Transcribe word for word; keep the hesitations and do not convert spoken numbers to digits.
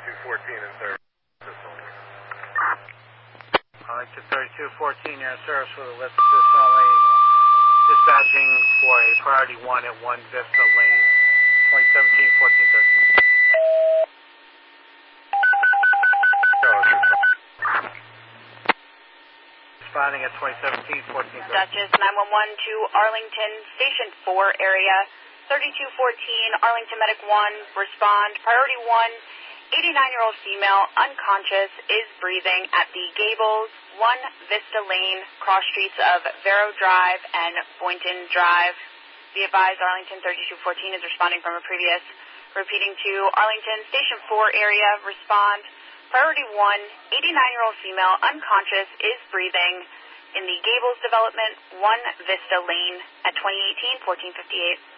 thirty-two fourteen in service. Arlington thirty-two fourteen, you're in service with a lift assist only. Dispatching for a priority one at one Vista Lane, twenty seventeen fourteen thirteen. Responding at twenty seventeen fourteen thirteen. Duchess nine one one to Arlington Station four area, thirty-two fourteen, Arlington Medic one, respond, priority one, eighty-nine-year-old female, unconscious, is breathing at the Gables, one Vista Lane, cross streets of Vero Drive and Boynton Drive. Be advised, Arlington thirty-two fourteen is responding from a previous. Repeating to Arlington Station four area, respond, priority one, eighty-nine-year-old female, unconscious, is breathing in the Gables development, one Vista Lane at twenty eighteen fourteen fifty-eight.